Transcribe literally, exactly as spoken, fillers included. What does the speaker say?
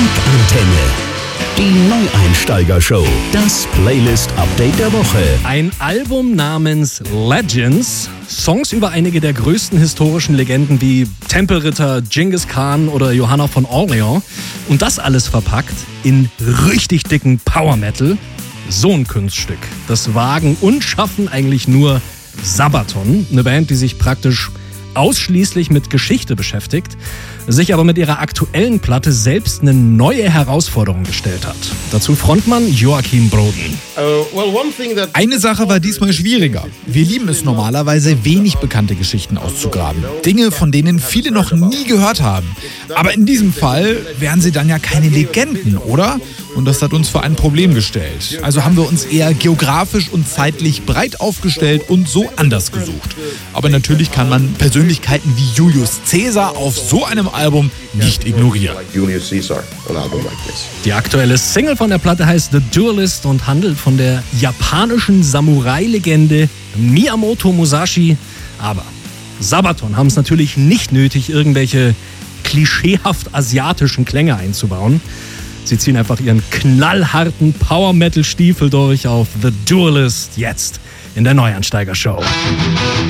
Musikantenne. Die Neueinsteiger-Show. Das Playlist-Update der Woche. Ein Album namens Legends. Songs über einige der größten historischen Legenden wie Tempelritter, Genghis Khan oder Johanna von Orleans. Und das alles verpackt in richtig dicken Power Metal. So ein Kunststück. Das wagen und schaffen eigentlich nur Sabaton. Eine Band, die sich praktisch ausschließlich mit Geschichte beschäftigt, sich aber mit ihrer aktuellen Platte selbst eine neue Herausforderung gestellt hat. Dazu Frontmann Joachim Broden. Eine Sache war diesmal schwieriger. Wir lieben es normalerweise, wenig bekannte Geschichten auszugraben. Dinge, von denen viele noch nie gehört haben. Aber in diesem Fall wären sie dann ja keine Legenden, oder? Und das hat uns vor ein Problem gestellt. Also haben wir uns eher geografisch und zeitlich breit aufgestellt und so anders gesucht. Aber natürlich kann man Persönlichkeiten wie Julius Caesar auf so einem Album nicht ignorieren. Die aktuelle Single von der Platte heißt The Duelist und handelt von der japanischen Samurai-Legende Miyamoto Musashi. Aber Sabaton haben es natürlich nicht nötig, irgendwelche klischeehaft asiatischen Klänge einzubauen. Sie ziehen einfach ihren knallharten Power-Metal-Stiefel durch auf The Duelist, jetzt in der Neueinsteiger-Show.